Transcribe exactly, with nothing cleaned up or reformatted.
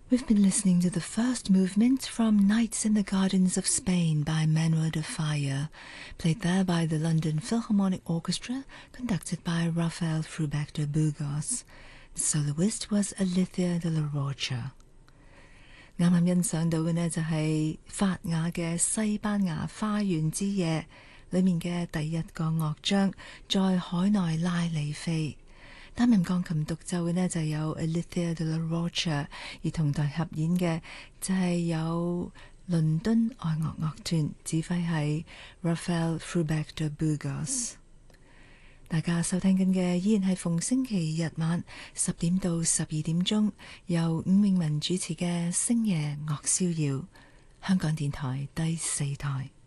We've been listening to the first movement from Nights in the Gardens of Spain by Manuel de Falla, played there by the London Philharmonic Orchestra, conducted by Rafael Frubeck de Burgos. The soloist was Alicia de la Rocha. 啱啱欣賞到嘅呢，就係法雅嘅西班牙花園之夜裏面嘅第一個樂章，在海內拉里飛。擔任鋼琴獨奏嘅呢，就有 Alicia de la Rocha， 而同台合演嘅就係有倫敦愛樂樂團，指揮係 Rafael Frubeck de Burgos。大家收聽緊嘅依然係逢星期日晚十點到十二點鐘，由伍詠文主持嘅星夜樂逍遙，香港電台第四台。